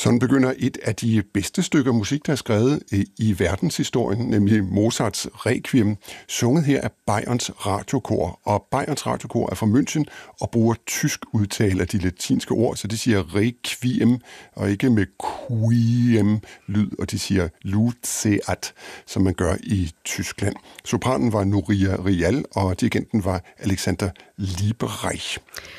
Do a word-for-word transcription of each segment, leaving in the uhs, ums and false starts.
Sådan begynder et af de bedste stykker musik, der er skrevet i verdenshistorien, nemlig Mozarts Requiem, sunget her af Bayerns Radiokor. Og Bayerns Radiokor er fra München og bruger tysk udtale af de latinske ord, så de siger Requiem og ikke med quiem lyd, og de siger Luceat, som man gør i Tyskland. Sopranen var Nuria Rial, og dirigenten var Alexander Liebereich.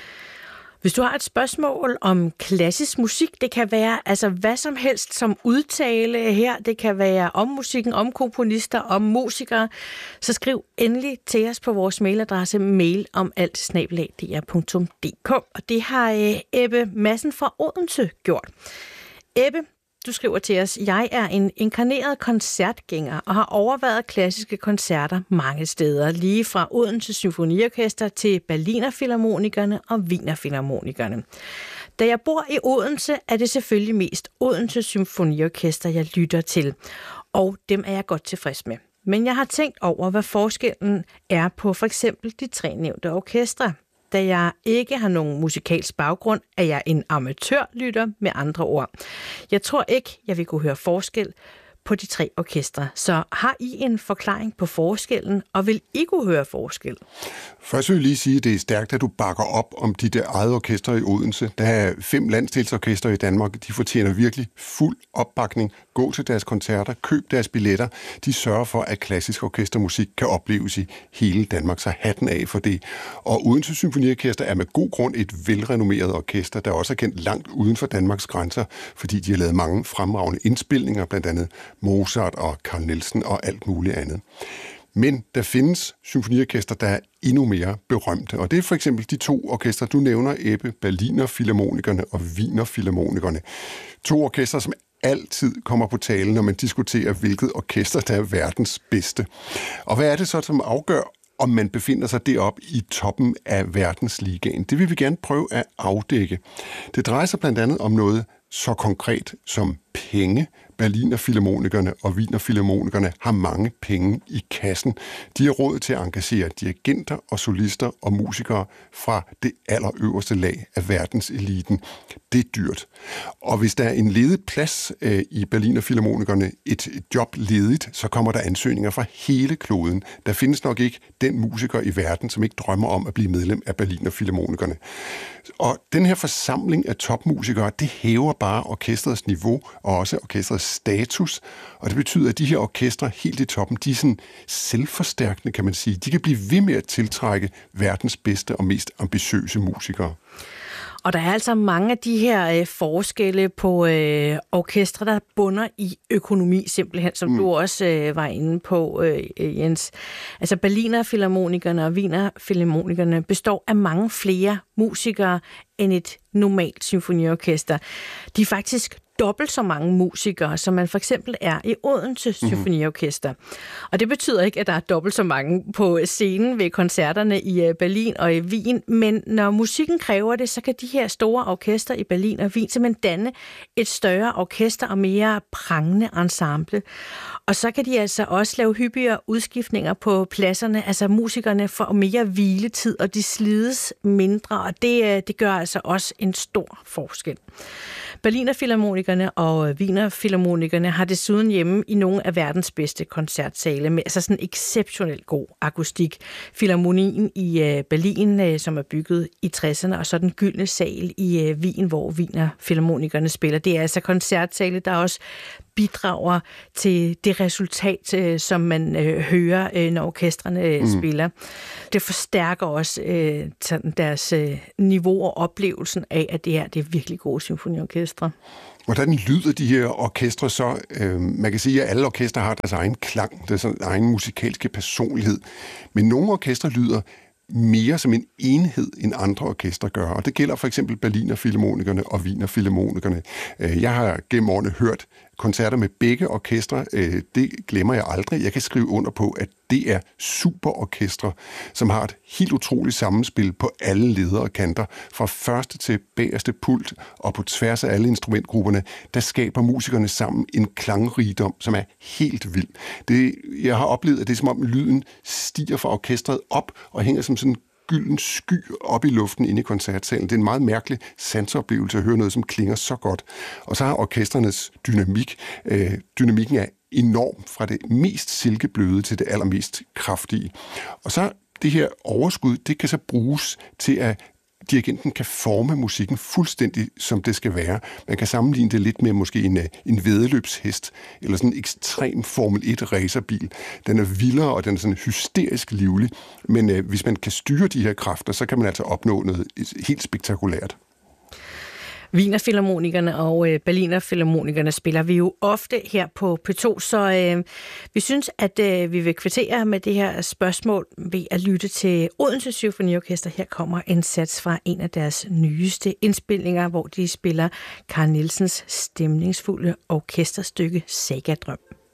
Hvis du har et spørgsmål om klassisk musik, det kan være altså hvad som helst som udtale her, det kan være om musikken, om komponister, om musikere, så skriv endelig til os på vores mailadresse mail om alt snabel-a d r punktum d k, og det har Ebbe Madsen fra Odense gjort. Ebbe, du skriver til os, jeg er en inkarneret koncertgænger og har overværet klassiske koncerter mange steder, lige fra Odense Symfoniorkester til Berliner Filharmonikerne og Wiener Filharmonikerne. Da jeg bor i Odense, er det selvfølgelig mest Odense Symfoniorkester, jeg lytter til, og dem er jeg godt tilfreds med. Men jeg har tænkt over, hvad forskellen er på for eksempel de tre nævnte orkestre. Da jeg ikke har nogen musikalsk baggrund, er jeg en amatørlytter med andre ord. Jeg tror ikke, jeg vil kunne høre forskel på de tre orkestre. Så har I en forklaring på forskellen, og vil I kunne høre forskel? Først vil jeg lige sige, at det er stærkt, at du bakker op om de der eget orkestre i Odense. Der er fem landsdelsorkestre i Danmark. De fortjener virkelig fuld opbakning. Gå til deres koncerter, køb deres billetter. De sørger for, at klassisk orkestermusik kan opleves i hele Danmark, så hatten af for det. Og Odense Symfoniorkester er med god grund et velrenommeret orkester, der også er kendt langt uden for Danmarks grænser, fordi de har lavet mange fremragende indspilninger, blandt andet Mozart og Carl Nielsen og alt muligt andet. Men der findes symfoniorkester, der er endnu mere berømte, og det er for eksempel de to orkestre, du nævner, Ebbe, Berliner Filharmonikerne og Wiener Filharmonikerne. To orkestre, som altid kommer på tale, når man diskuterer, hvilket orkester, der er verdens bedste. Og hvad er det så, som afgør, om man befinder sig deroppe i toppen af verdensligaen? Det vil vi gerne prøve at afdække. Det drejer sig blandt andet om noget så konkret som penge. Berliner Filharmonikerne og Wiener Filharmonikerne har mange penge i kassen. De har råd til at engagere dirigenter og solister og musikere fra det allerøverste lag af verdenseliten. Det er dyrt. Og hvis der er en ledig plads øh, i Berliner Filharmonikerne, et job ledigt, så kommer der ansøgninger fra hele kloden. Der findes nok ikke den musiker i verden, som ikke drømmer om at blive medlem af Berliner Filharmonikerne. Og den her forsamling af topmusikere, det hæver bare orkestrets niveau og også orkestrets status, og det betyder, at de her orkestre helt i toppen, de er sådan selvforstærkende, kan man sige. De kan blive ved med at tiltrække verdens bedste og mest ambitiøse musikere. Og der er altså mange af de her øh, forskelle på øh, orkestre, der bunder i økonomi simpelthen, som mm. du også øh, var inde på, øh, Jens. Altså Berliner Filharmonikerne og Wiener Filharmonikerne består af mange flere musikere end et normalt symfoniorkester. De er faktisk dobbelt så mange musikere, som man for eksempel er i Odense Symfoniorkester. Mm-hmm. Og det betyder ikke, at der er dobbelt så mange på scenen ved koncerterne i Berlin og i Wien, men når musikken kræver det, så kan de her store orkester i Berlin og Wien simpelthen danne et større orkester og mere prangende ensemble. Og så kan de altså også lave hyppigere udskiftninger på pladserne, altså musikerne får mere hviletid, og de slides mindre, og det, det gør altså også en stor forskel. Berliner Filharmonikerne og Wiener Filharmonikerne har desuden hjemme i nogle af verdens bedste koncertsale med altså sådan exceptionelt god akustik. Filharmonien i Berlin, som er bygget i tresserne, og så den gyldne sal i Wien, hvor Wiener Filharmonikerne spiller. Det er altså koncertsale, der også bidrager til det resultat, som man øh, hører, øh, når orkestrene øh, mm. spiller. Det forstærker også øh, deres øh, niveau og oplevelsen af, at det her det er virkelig gode symfoniorkestre. Hvordan lyder de her orkestre så? Øh, man kan sige, at alle orkestre har deres egen klang, deres egen musikalske personlighed. Men nogle orkestre lyder mere som en enhed, end andre orkestre gør. Og det gælder for eksempel Berliner Filharmonikerne og Wiener Filharmonikerne. Jeg har gennem årene hørt koncerter med begge orkestre. Det glemmer jeg aldrig. Jeg kan skrive under på, at det er superorkestre, som har et helt utroligt sammenspil på alle ledere og kanter. Fra første til bagerste pult og på tværs af alle instrumentgrupperne, der skaber musikerne sammen en klangrigdom, som er helt vild. Det, jeg har oplevet, at det er som om lyden stiger fra orkestret op og hænger som sådan gylden sky op i luften inde i koncertsalen. Det er en meget mærkelig sanseoplevelse at høre noget, som klinger så godt. Og så har orkestrenes dynamik. Øh, dynamikken er enorm, fra det mest silkebløde til det allermest kraftige. Og så det her overskud, det kan så bruges til at dirigenten kan forme musikken fuldstændig, som det skal være. Man kan sammenligne det lidt med måske en, en væddeløbshest, eller sådan en ekstrem Formel et racerbil. Den er vildere, og den er sådan hysterisk livlig. Men øh, hvis man kan styre de her kræfter, så kan man altså opnå noget helt spektakulært. Wiener Filharmonikerne og øh, Berliner Filharmonikerne spiller vi jo ofte her på P to, så øh, vi synes, at øh, vi vil kvittere med det her spørgsmål ved at lytte til Odense Symfoniorkester. Her kommer en sats fra en af deres nyeste indspilninger, hvor de spiller Carl Nielsens stemningsfulde orkesterstykke Sagadrøm.